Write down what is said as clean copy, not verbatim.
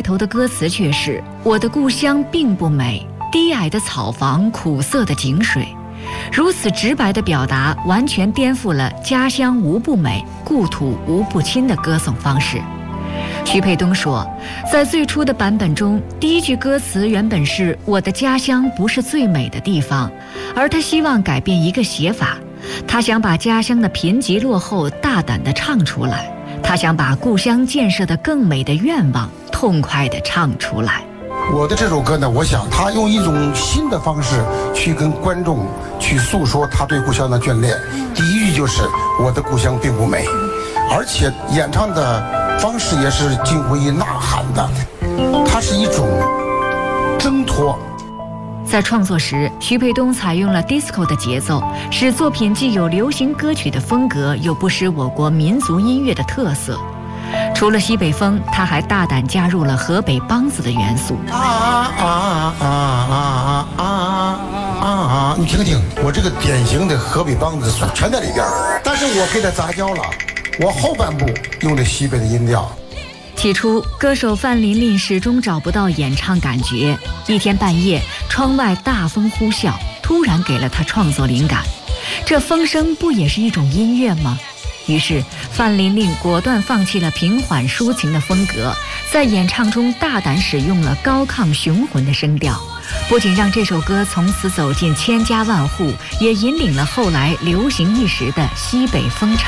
头的歌词却是：我的故乡并不美，低矮的草房，苦涩的井水。如此直白的表达，完全颠覆了家乡无不美，故土无不亲的歌颂方式。徐沛东说，在最初的版本中，第一句歌词原本是我的家乡不是最美的地方，而他希望改变一个写法，他想把家乡的贫瘠落后大胆地唱出来，他想把故乡建设的更美的愿望痛快地唱出来。 我的这首歌呢，我想他用一种新的方式去跟观众去诉说他对故乡的眷恋。第一句就是我的故乡并不美，而且演唱的方式也是近乎于呐喊的，它是一种挣脱。 在创作时，徐沛东采用了 disco 的节奏，使作品既有流行歌曲的风格，又不失我国民族音乐的特色。除了西北风，他还大胆加入了河北梆子的元素。 你听听，我这个典型的河北梆子全在里边，但是我给它杂交了，我后半部用的西北的音调。 起初，歌手范琳琳始终找不到演唱感觉。一天半夜，窗外大风呼啸，突然给了他创作灵感。这风声不也是一种音乐吗？于是，范琳琳果断放弃了平缓抒情的风格，在演唱中大胆使用了高亢雄浑的声调，不仅让这首歌从此走进千家万户，也引领了后来流行一时的西北风潮。